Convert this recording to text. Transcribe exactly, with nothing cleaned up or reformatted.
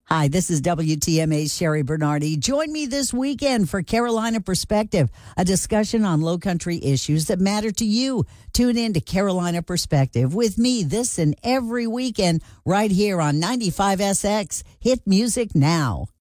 Hi, this is W T M A's Sherry Bernardi. Join me this weekend for Carolina Perspective, a discussion on low country issues that matter to you. Tune in to Carolina Perspective with me this and every weekend right here on ninety-five S X. Hit music now.